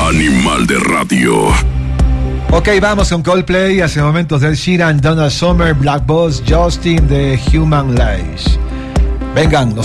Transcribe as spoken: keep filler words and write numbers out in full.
Animal de radio. Ok, vamos con Coldplay. Hace momentos del Sheeran, Donna Summer, Black Boss, Justin de Human Lies. Vengan, nosotros